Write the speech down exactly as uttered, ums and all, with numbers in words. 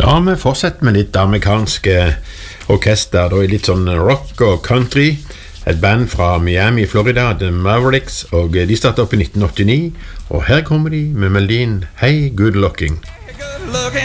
Ja, vi fortsetter med litt amerikanske orkester, da i litt sånn rock og country. Et band fra Miami, Florida, The Mavericks, og de startet opp i nitten åttini, og her kommer de med melodien Hey Good Looking. Hey, good looking.